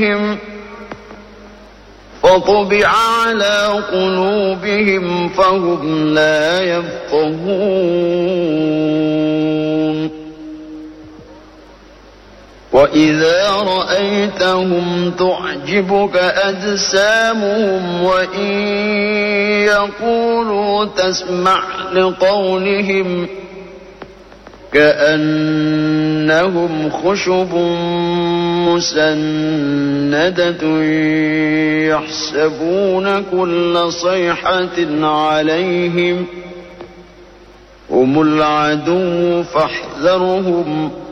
فطبع على قلوبهم فهم لا يفقهون وإذا رأيتهم تعجبك أجسامهم وإن يقولوا تسمع لقولهم كأنهم خشب مسندة يحسبون كل صيحة عليهم هم العدو فاحذرهم